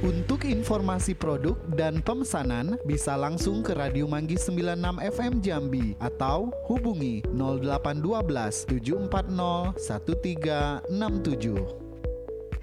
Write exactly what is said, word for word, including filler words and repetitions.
Untuk informasi produk dan pemesanan bisa langsung ke Radio Manggis sembilan puluh enam F M Jambi atau hubungi nol delapan satu dua tujuh empat nol satu tiga enam tujuh.